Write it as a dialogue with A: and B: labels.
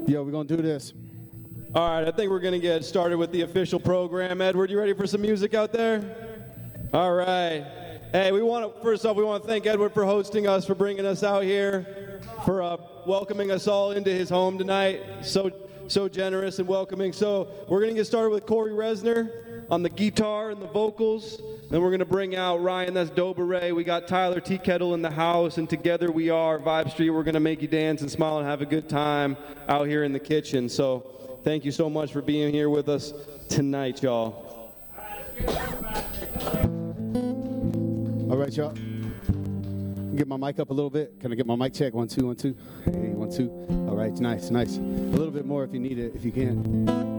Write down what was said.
A: Yo, we're going to do this.
B: All right, I think we're going to get started with the official program. Edward, you ready for some music out there? All right. Hey, first off, we want to thank Edward for hosting us, for bringing us out here, for welcoming us all into his home tonight. So generous and welcoming. So we're going to get started with Corey Resner on the guitar and the vocals. Then we're going to bring out Ryan, that's Dobere. We got Tyler Tea Kettle in the house, and together we are Vibe Street. We're going to make you dance and smile and have a good time out here in the kitchen. So thank you so much for being here with us tonight, y'all.
A: All right, y'all. Get my mic up a little bit. Can I get my mic check? 1 2 1 2. Hey, 1 2. All right, nice. A little bit more if you need it, if you can.